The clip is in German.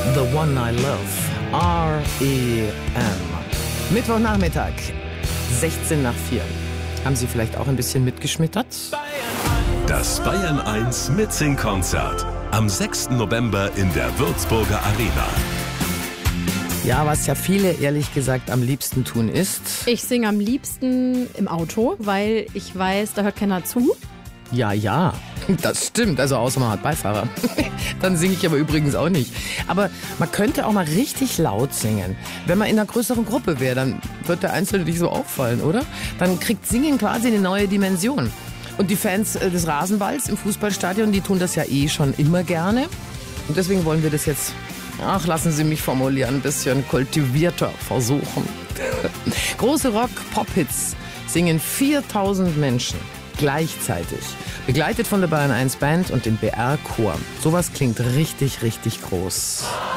The One I Love. R.E.M. Mittwochnachmittag, 16 nach 4. Haben Sie vielleicht auch ein bisschen mitgeschmittert? Das Bayern 1 Mitsing-Konzert am 6. November in der Würzburger Arena. Ja, was ja viele ehrlich gesagt am liebsten tun ist... Ich singe am liebsten im Auto, weil ich weiß, da hört keiner zu. Ja, das stimmt. Also außer man hat Beifahrer. Dann singe ich aber übrigens auch nicht. Aber man könnte auch mal richtig laut singen. Wenn man in einer größeren Gruppe wäre, dann wird der Einzelne nicht so auffallen, oder? Dann kriegt Singen quasi eine neue Dimension. Und die Fans des Rasenballs im Fußballstadion, die tun das ja schon immer gerne. Und deswegen wollen wir das jetzt, lassen Sie mich formulieren, ein bisschen kultivierter versuchen. Große Rock-Pop-Hits singen 4000 Menschen gleichzeitig. Begleitet von der Bayern 1 Band und dem BR-Chor. Sowas klingt richtig, richtig groß.